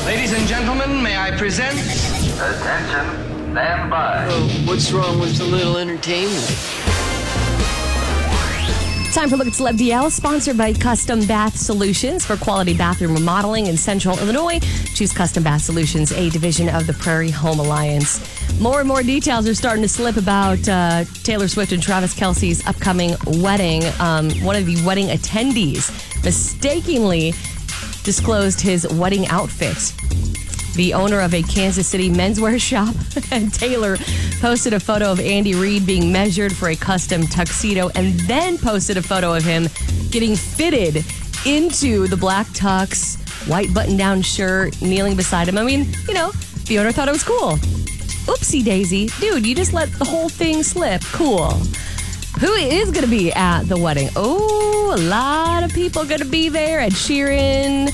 Ladies and gentlemen, may I present... Attention, stand by. What's wrong with a little entertainment? Time for Look at Celeb DL, sponsored by Custom Bath Solutions for quality bathroom remodeling in Central Illinois. Choose Custom Bath Solutions, a division of the Prairie Home Alliance. More and more details are starting to slip about Taylor Swift and Travis Kelce's upcoming wedding. One of the wedding attendees mistakenly disclosed his wedding outfit. The owner of a Kansas City menswear shop, and Taylor, posted a photo of Andy Reid being measured for a custom tuxedo and then posted a photo of him getting fitted into the black tux, white button-down shirt, kneeling beside him. I mean, you know, the owner thought it was cool. Oopsie daisy. Dude, you just let the whole thing slip. Cool. Who is going to be at the wedding? Oh, a lot of people going to be there. Ed Sheeran,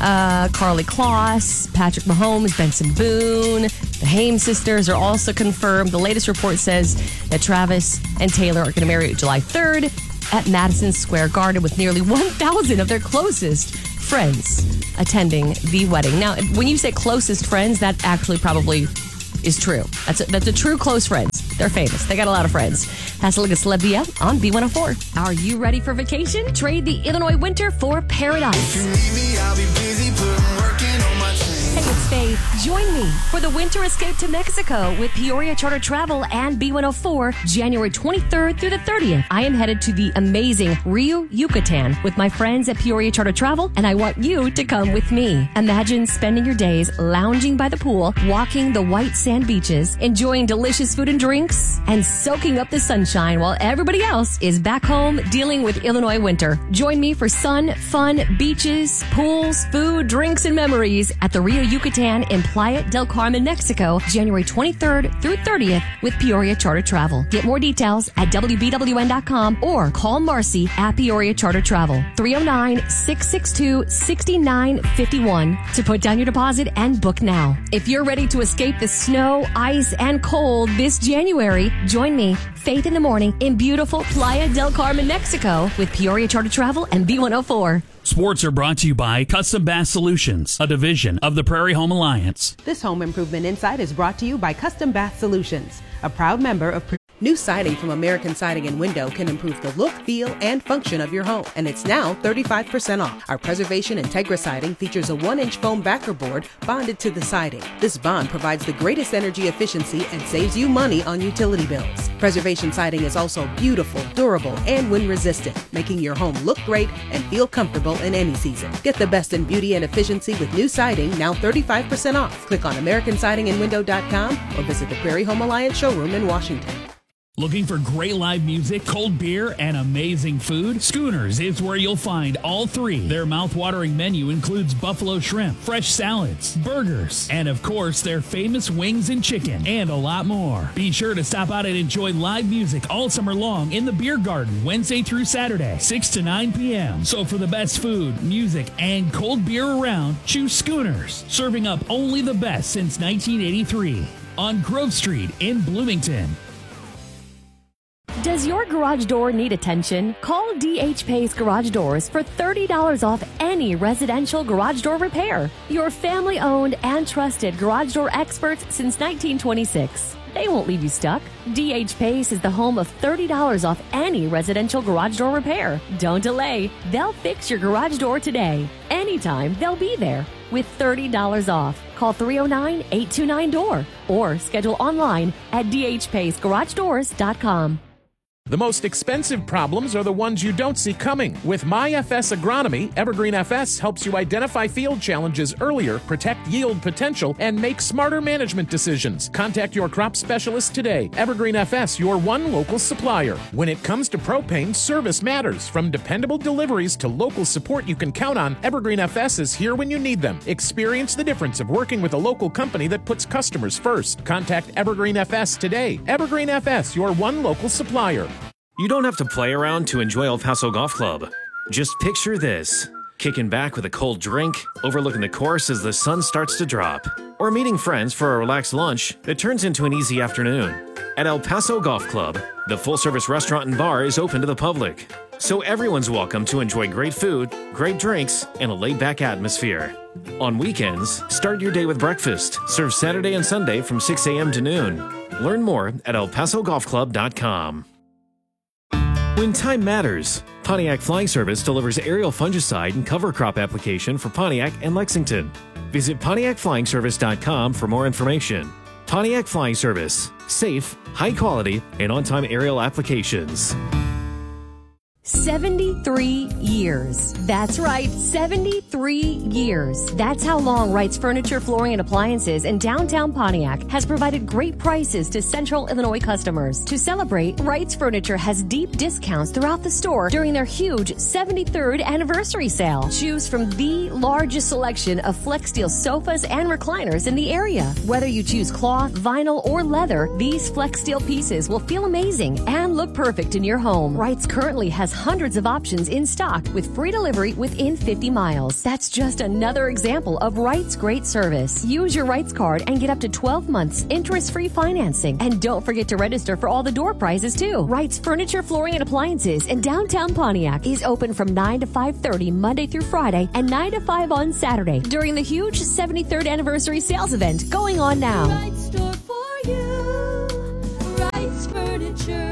Carly Kloss, Patrick Mahomes, Benson Boone. The Haim sisters are also confirmed. The latest report says that Travis and Taylor are going to marry July 3rd at Madison Square Garden with nearly 1,000 of their closest friends attending the wedding. Now, when you say closest friends, that actually probably is true. That's a true close friends. They're famous. They got a lot of friends. Has to Look at Celeb DL on B104. Are you ready for vacation? Trade the Illinois winter for paradise. If you need me, I'll be busy putting work in on my chain. Hey, it's Faith. Join me for the winter escape to Mexico with Peoria Charter Travel and B104, January 23rd through the 30th. I am headed to the amazing Rio Yucatan with my friends at Peoria Charter Travel, and I want you to come with me. Imagine spending your days lounging by the pool, walking the white sand beaches, enjoying delicious food and drinks, and soaking up the sunshine while everybody else is back home dealing with Illinois winter. Join me for sun, fun, beaches, pools, food, drinks, and memories at the Rio Yucatan in Playa del Carmen, Mexico, January 23rd through 30th with Peoria Charter Travel. Get more details at WBWN.com or call Marcy at Peoria Charter Travel, 309-662-6951 to put down your deposit and book now. If you're ready to escape the snow, ice, and cold this January, join me, Faith in the Morning, in beautiful Playa del Carmen, Mexico with Peoria Charter Travel and B104. Sports are brought to you by Custom Bath Solutions, a division of the Prairie Home Alliance. This Home Improvement Insight is brought to you by Custom Bath Solutions, a proud member of... New siding from American Siding and Window can improve the look, feel, and function of your home. And it's now 35% off. Our Preservation Integra siding features a 1-inch foam backer board bonded to the siding. This bond provides the greatest energy efficiency and saves you money on utility bills. Preservation siding is also beautiful, durable, and wind-resistant, making your home look great and feel comfortable in any season. Get the best in beauty and efficiency with new siding, now 35% off. Click on AmericanSidingandWindow.com or visit the Prairie Home Alliance showroom in Washington. Looking for great live music, cold beer, and amazing food? Schooners is where you'll find all three. Their mouth-watering menu includes buffalo shrimp, fresh salads, burgers, and of course, their famous wings and chicken, and a lot more. Be sure to stop out and enjoy live music all summer long in the Beer Garden, Wednesday through Saturday, 6 to 9 p.m. So for the best food, music, and cold beer around, choose Schooners, serving up only the best since 1983 on Grove Street in Bloomington. Does your garage door need attention? Call DH Pace Garage Doors for $30 off any residential garage door repair. Your family-owned and trusted garage door experts since 1926. They won't leave you stuck. DH Pace is the home of $30 off any residential garage door repair. Don't delay. They'll fix your garage door today. Anytime, they'll be there with $30 off. Call 309-829-DOOR or schedule online at dhpacegaragedoors.com. The most expensive problems are the ones you don't see coming. With MyFS Agronomy, Evergreen FS helps you identify field challenges earlier, protect yield potential, and make smarter management decisions. Contact your crop specialist today. Evergreen FS, your one local supplier. When it comes to propane, service matters. From dependable deliveries to local support you can count on, Evergreen FS is here when you need them. Experience the difference of working with a local company that puts customers first. Contact Evergreen FS today. Evergreen FS, your one local supplier. You don't have to play around to enjoy El Paso Golf Club. Just picture this. Kicking back with a cold drink, overlooking the course as the sun starts to drop. Or meeting friends for a relaxed lunch that turns into an easy afternoon. At El Paso Golf Club, the full-service restaurant and bar is open to the public. So everyone's welcome to enjoy great food, great drinks, and a laid-back atmosphere. On weekends, start your day with breakfast. Serve Saturday and Sunday from 6 a.m. to noon. Learn more at elpasogolfclub.com. When time matters, Pontiac Flying Service delivers aerial fungicide and cover crop application for Pontiac and Lexington. Visit PontiacFlyingService.com for more information. Pontiac Flying Service. Safe, high quality, and on-time aerial applications. 73 years. That's right, 73 years. That's how long Wright's Furniture, Flooring, and Appliances in downtown Pontiac has provided great prices to Central Illinois customers. To celebrate, Wright's Furniture has deep discounts throughout the store during their huge 73rd anniversary sale. Choose from the largest selection of FlexSteel sofas and recliners in the area. Whether you choose cloth, vinyl, or leather, these FlexSteel pieces will feel amazing and look perfect in your home. Wright's currently has hundreds of options in stock with free delivery within 50 miles. That's just another example of Wright's great service. Use your Wright's card and get up to 12 months interest-free financing. And don't forget to register for all the door prizes too. Wright's Furniture, Flooring, and Appliances in downtown Pontiac is open from 9 to 5:30 Monday through Friday and 9 to 5 on Saturday during the huge 73rd anniversary sales event going on now. Right store for you. Wright's Furniture.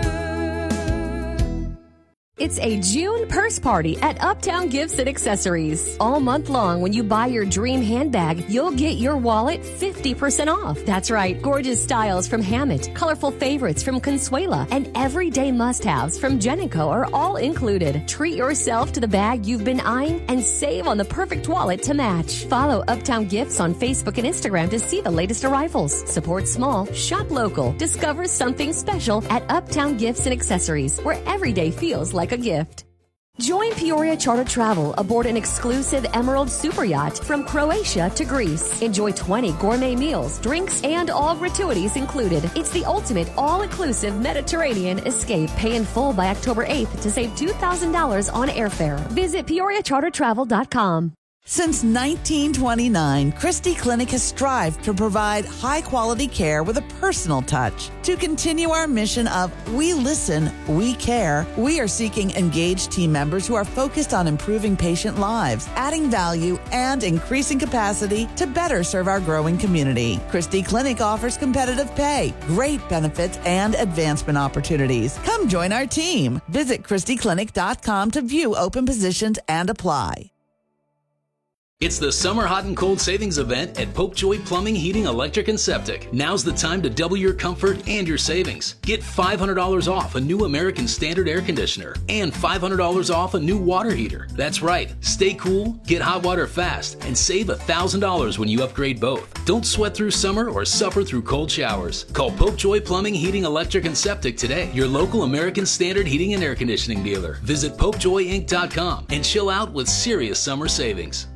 It's a June purse party at Uptown Gifts and Accessories. All month long, when you buy your dream handbag, you'll get your wallet 50% off. That's right, gorgeous styles from Hammett, colorful favorites from Consuela, and everyday must-haves from Jen & Co. are all included. Treat yourself to the bag you've been eyeing and save on the perfect wallet to match. Follow Uptown Gifts on Facebook and Instagram to see the latest arrivals. Support small, shop local. Discover something special at Uptown Gifts and Accessories, where every day feels like a gift. Join Peoria Charter Travel aboard an exclusive Emerald Super Yacht from Croatia to Greece. Enjoy 20 gourmet meals, drinks, and all gratuities included. It's the ultimate all-inclusive Mediterranean escape. Pay in full by October 8th to save $2,000 on airfare. Visit PeoriaCharterTravel.com. Since 1929, Christie Clinic has strived to provide high-quality care with a personal touch. To continue our mission of We Listen, We Care, we are seeking engaged team members who are focused on improving patient lives, adding value, and increasing capacity to better serve our growing community. Christie Clinic offers competitive pay, great benefits, and advancement opportunities. Come join our team. Visit ChristieClinic.com to view open positions and apply. It's the Summer Hot and Cold Savings Event at Popejoy Plumbing, Heating, Electric, and Septic. Now's the time to double your comfort and your savings. Get $500 off a new American Standard air conditioner and $500 off a new water heater. That's right. Stay cool, get hot water fast, and save $1,000 when you upgrade both. Don't sweat through summer or suffer through cold showers. Call Popejoy Plumbing, Heating, Electric, and Septic today, your local American Standard heating and air conditioning dealer. Visit PopejoyInc.com and chill out with serious summer savings.